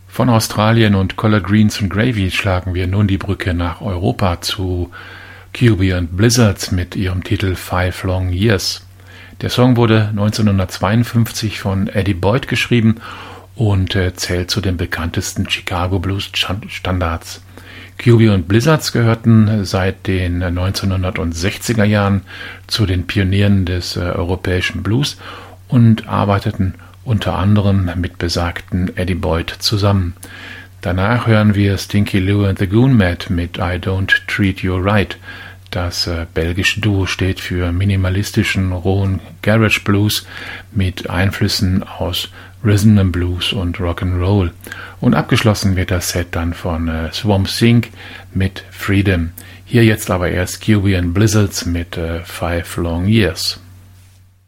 Von Australien und Collard Greens and Gravy schlagen wir nun die Brücke nach Europa zu QB and Blizzards mit ihrem Titel Five Long Years. Der Song wurde 1952 von Eddie Boyd geschrieben und zählt zu den bekanntesten Chicago Blues Standards. QB und Blizzards gehörten seit den 1960er Jahren zu den Pionieren des europäischen Blues und arbeiteten unter anderem mit besagten Eddie Boyd zusammen. Danach hören wir Stinky Lou and the Goon Mad mit I Don't Treat You Right. Das belgische Duo steht für minimalistischen, rohen Garage Blues mit Einflüssen aus Rhythm and Blues und Rock'n'Roll. Und abgeschlossen wird das Set dann von Swamp Thing mit Freedom. Hier jetzt aber erst QB and Blizzards mit Five Long Years.